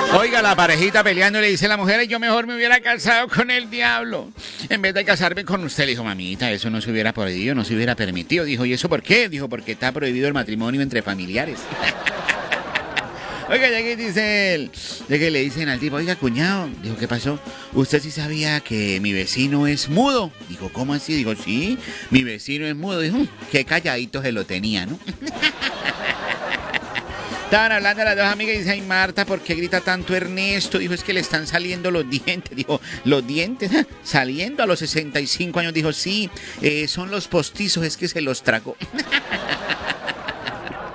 Oiga, la parejita peleando le dice a la mujer, yo mejor me hubiera casado con el diablo. En vez de casarme con usted, le dijo, mamita, eso no se hubiera podido, no se hubiera permitido. Dijo, ¿y eso por qué? Dijo, porque está prohibido el matrimonio entre familiares. Oiga, ya que dice él, ya que le dicen al tipo, oiga, cuñado, dijo, ¿qué pasó? ¿Usted sí sabía que mi vecino es mudo? Dijo, ¿cómo así? Dijo, sí, mi vecino es mudo. Dijo, qué calladito se lo tenía, ¿no? Estaban hablando las dos amigas y dice, ay, Marta, ¿por qué grita tanto Ernesto? Dijo, es que le están saliendo los dientes. Dijo, ¿los dientes? Saliendo a los 65 años. Dijo, sí, son los postizos, es que se los tragó.